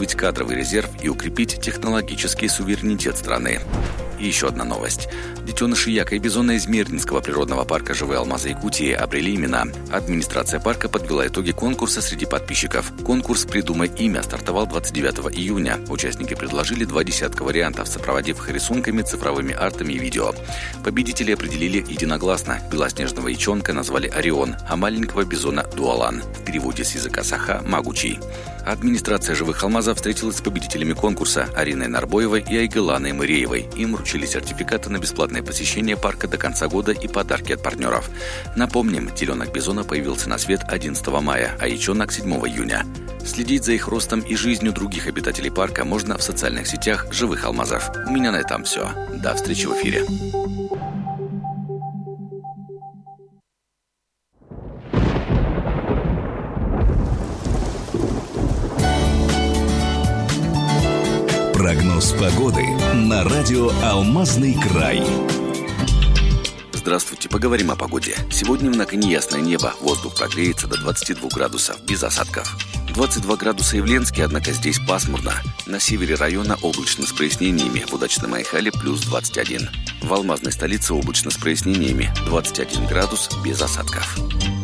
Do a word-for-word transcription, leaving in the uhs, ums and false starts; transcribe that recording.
подготовить кадровый резерв и укрепить технологический суверенитет страны. И еще одна новость. Детеныши яка и бизона из Мирнинского природного парка «Живые алмазы Якутии» обрели имена. Администрация парка подвела итоги конкурса среди подписчиков. Конкурс «Придумай имя» стартовал двадцать девятого июня. Участники предложили два десятка вариантов, сопроводив их рисунками, цифровыми артами и видео. Победители определили единогласно. Белоснежного ячонка назвали «Орион», а маленького бизона «Дуалан». В переводе с языка саха «Магучий». Администрация «Живых алмазов» встретилась с победителями конкурса Ариной Нарбоевой и Айгеланой Мыреевой. Им вручили сертификаты на бесплатное посещение парка до конца года и подарки от партнеров. Напомним, теленок бизона появился на свет одиннадцатого мая, а ячонок седьмого июня. Следить за их ростом и жизнью других обитателей парка можно в социальных сетях «Живых алмазов». У меня на этом все. До встречи в эфире. Прогноз погоды на радио «Алмазный край». Здравствуйте, поговорим о погоде. Сегодня в Наконе ясное небо, воздух прогреется до двадцати двух градусов, без осадков. двадцать два градуса и в Ленске, однако здесь пасмурно. На севере района облачно с прояснениями, в удачном Айхале плюс двадцать один. В алмазной столице облачно с прояснениями, двадцать один градус, без осадков.